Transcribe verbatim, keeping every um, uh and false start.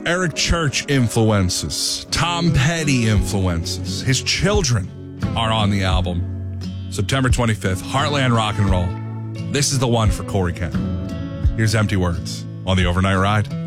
Eric Church influences, Tom Petty influences. His children are on the album. September twenty-fifth, Heartland Rock and Roll. This is the one for Corey Kent. Here's Empty Words on the Overnight Ride.